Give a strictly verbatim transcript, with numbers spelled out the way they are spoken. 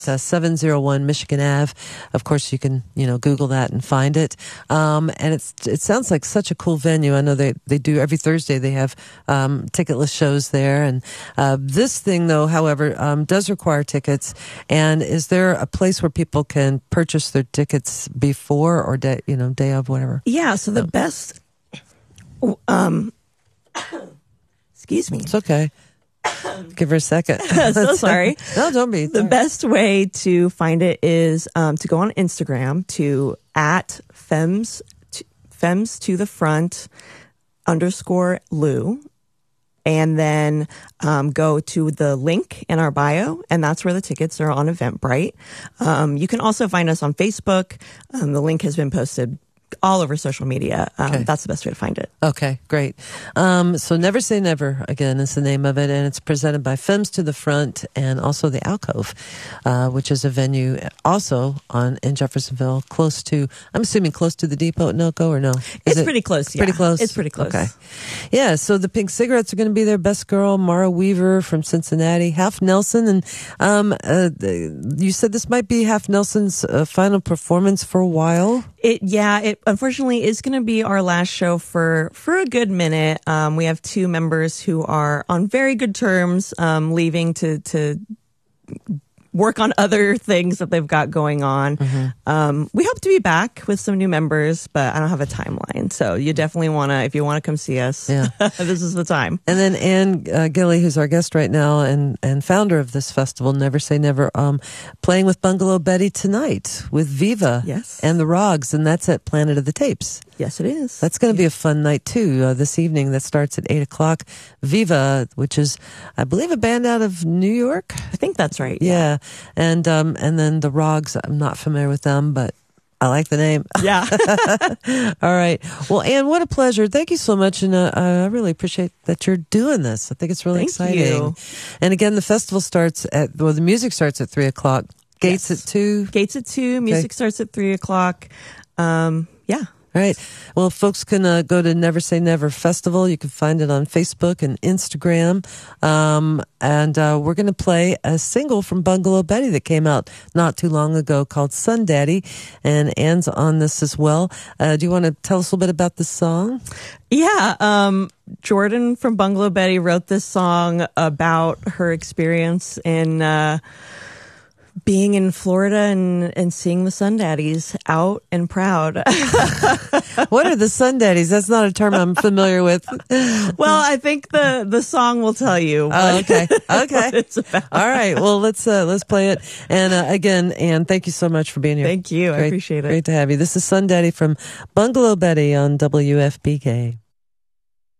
Uh, seven oh one Michigan Avenue. Of course, you can, you know, Google that and find it. Um, and it's, it sounds like such a cool venue. I know they, they do every Thursday. They have, um, ticketless shows there. And, uh, this thing though, however, um, does require tickets. And is there a place where people can purchase their tickets before or day, you know, day of, whatever? Yeah. So the best, um, excuse me. It's okay. Give her a second. So sorry. No, don't be. The Sorry. best way to find it is um, to go on Instagram to at femmes to, femmes to the front underscore Lou, and then um, go to the link in our bio, and that's where the tickets are on Eventbrite. Um, you can also find us on Facebook. Um, the link has been posted all over social media. Um, Okay. That's the best way to find it. Okay, great. Um, so Never Say Never, again, is the name of it, and it's presented by Femmes to the Front and also the Alcove, uh, which is a venue also on in Jeffersonville, close to, I'm assuming close to the Depot at Noco, or no? Is It's it pretty close, yeah. Pretty close? It's pretty close. Okay. Yeah, so the Pink Cigarettes are going to be there. Best Girl, Mara Weaver from Cincinnati, Half Nelson, and um, uh, the, you said this might be Half Nelson's uh, final performance for a while? It yeah, it unfortunately is going to be our last show for for a good minute. Um, we have two members who are on very good terms, um, leaving to to work on other things that they've got going on. Mm-hmm. Um, we hope to be back with some new members, but I don't have a timeline. So you definitely want to, if you want to come see us, yeah. this is the time. And then Ann uh, Gilly, who's our guest right now and, and founder of this festival, Never Say Never, um, playing with Bungalow Betty tonight with Viva yes. and the Rogs, and that's at Planet of the Tapes. Yes, it is. That's going to be a fun night too, uh, this evening. That starts at eight o'clock. Viva, which is, I believe, a band out of New York. I think that's right. Yeah. yeah. And, um, and then the Rogs, I'm not familiar with them, but I like the name. Yeah. All right. Well, Ann, what a pleasure. Thank you so much. And uh, I really appreciate that you're doing this. I think it's really Thank exciting. You. And again, the festival starts at, well, the music starts at three o'clock. Gates yes. at two. Gates at two. Music okay. starts at three o'clock. Um, yeah. All right. Well, folks can uh, go to Never Say Never Festival. You can find it on Facebook and Instagram. Um, and uh, we're going to play a single from Bungalow Betty that came out not too long ago called Sun Daddy. And Ann's on this as well. Uh, do you want to tell us a little bit about the song? Yeah. Um, Jordan from Bungalow Betty wrote this song about her experience in uh being in Florida and, and seeing the Sun Daddies out and proud. What are the Sun Daddies? That's not a term I'm familiar with. Well, I think the, the song will tell you. Oh, okay. Okay. It's about. All right. Well, let's, uh, let's play it. And, uh, again, Ann, thank you so much for being here. Thank you. Great, I appreciate it. Great to have you. This is Sun Daddy from Bungalow Betty on W F B K.